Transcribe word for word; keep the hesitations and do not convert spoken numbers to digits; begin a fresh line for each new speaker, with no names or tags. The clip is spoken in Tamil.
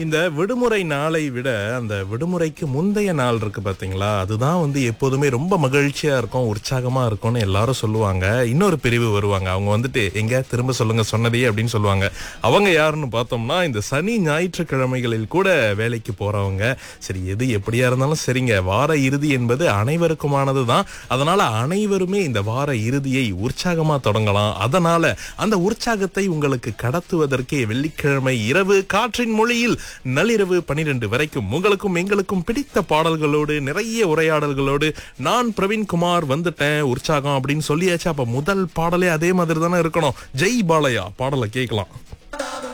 இந்த விடுமுறை நாளை விட அந்த விடுமுறைக்கு முந்தைய நாள் இருக்கு பாத்தீங்களா, அதுதான் வந்து எப்போதுமே ரொம்ப மகிழ்ச்சியா இருக்கும், உற்சாகமா இருக்கும்னு எல்லாரும் சொல்லுவாங்க. இன்னொரு பிரிவு வருவாங்க, அவங்க வந்துட்டு எங்க திரும்ப சொல்லுங்க சொன்னதே அப்படின்னு சொல்லுவாங்க. அவங்க யாருன்னு பார்த்தோம்னா இந்த சனி ஞாயிற்றுக்கிழமைகளில் கூட வேலைக்கு போறவங்க. சரி, எது எப்படியா இருந்தாலும் சரிங்க, வார இறுதி என்பது அனைவருக்குமானது தான். அதனால அனைவருமே இந்த வார இறுதியை உற்சாகமா தொடங்கலாம். அதனால அந்த உற்சாகத்தை உங்களுக்கு கடத்துவதற்கே வெள்ளிக்கிழமை இரவு காற்றின் மொழியில் நள்ளிரவு பனிரெண்டு வரைக்கும் உங்களுக்கும் எங்களுக்கும் பிடித்த பாடல்களோடு நிறைய உரையாடல்களோடு நான் பிரவீன்குமார் வந்துட்டேன். உற்சாகம் அப்படின்னு சொல்லியாச்சு. அப்ப முதல் பாடலே அதே மாதிரி தானே இருக்கணும். ஜெய் பாலையா பாடலை கேட்கலாம்.